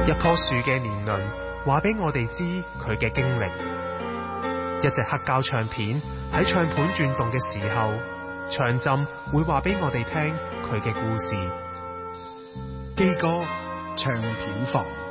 一棵樹嘅年輪話俾我哋知佢嘅經歷，一隻黑膠唱片喺唱盤轉動嘅時候，長針會話俾我哋聽佢嘅故事。 基哥唱片房。